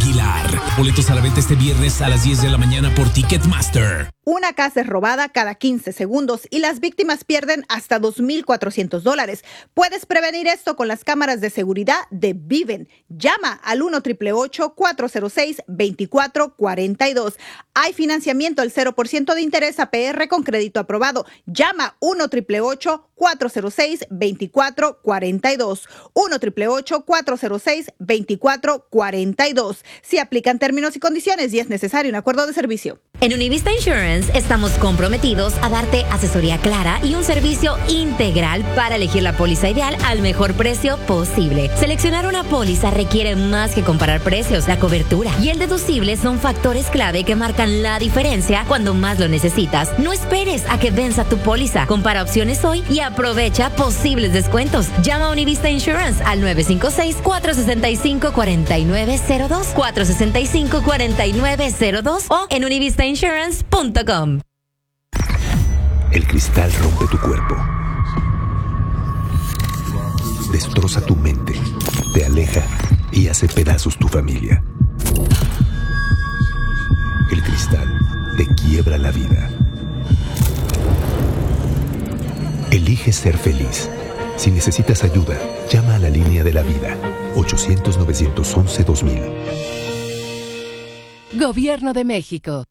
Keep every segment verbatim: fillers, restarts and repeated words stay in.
Aguilar. Boletos a la venta este viernes a las diez de la mañana por Ticketmaster. Una casa es robada cada quince segundos y las víctimas pierden hasta dos mil cuatrocientos dólares. Puedes prevenir esto con las cámaras de seguridad de Viven. Llama al uno ocho ocho ocho, cuatro cero seis, dos cuatro cuatro dos. Hay financiamiento al cero por ciento de interés A P R con crédito aprobado. Llama uno ocho ocho ocho, cuatro cero seis, dos cuatro cuatro dos. uno ocho ocho ocho, cuatro cero seis, dos cuatro cuatro dos. Si aplican términos y condiciones y es necesario un acuerdo de servicio. En Univista Insurance estamos comprometidos a darte asesoría clara y un servicio integral para elegir la póliza ideal al mejor precio posible. Seleccionar una póliza requiere más que comparar precios. La cobertura y el deducible son factores clave que marcan la diferencia cuando más lo necesitas. No esperes a que venza tu póliza. Compara opciones hoy y aprovecha posibles descuentos. Llama a Univista Insurance al nueve cinco seis, cuatro seis cinco, cuatro nueve cero dos, cuatro seis cinco, cuatro nueve cero dos o en univista insurance punto com. El cristal rompe tu cuerpo, destroza tu mente, te aleja y hace pedazos tu familia. El cristal te quiebra la vida. Elige ser feliz. Si necesitas ayuda, llama a la línea de la vida, ochocientos, novecientos once, dos mil. Gobierno de México.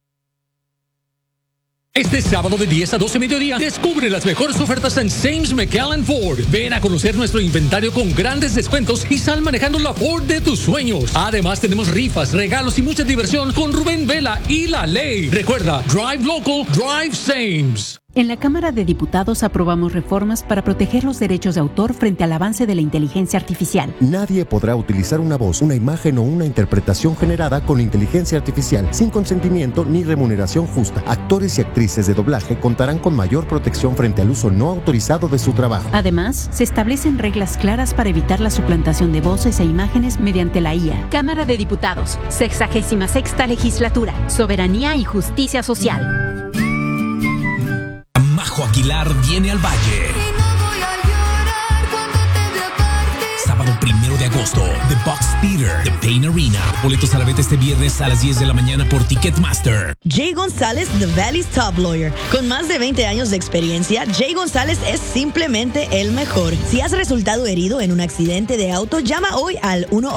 Este sábado de diez a doce mediodía, descubre las mejores ofertas en Sames McAllen Ford. Ven a conocer nuestro inventario con grandes descuentos y sal manejando la Ford de tus sueños. Además, tenemos rifas, regalos y mucha diversión con Rubén Vela y La Ley. Recuerda, Drive Local, Drive Sames. En la Cámara de Diputados aprobamos reformas para proteger los derechos de autor frente al avance de la inteligencia artificial. Nadie podrá utilizar una voz, una imagen o una interpretación generada con inteligencia artificial sin consentimiento ni remuneración justa. Actores y actrices de doblaje contarán con mayor protección frente al uso no autorizado de su trabajo. Además, se establecen reglas claras para evitar la suplantación de voces e imágenes mediante la I A. Cámara de Diputados, sexagésima sexta legislatura, soberanía y justicia social. Majo Aguilar viene al Valle. Sábado primero de agosto, The Box Theater, The Pain Arena. Boletos a la venta este viernes a las diez de la mañana por Ticketmaster. Jay González, The Valley's Top Lawyer. Con más de veinte años de experiencia, Jay González es simplemente el mejor. Si has resultado herido en un accidente de auto, llama hoy al uno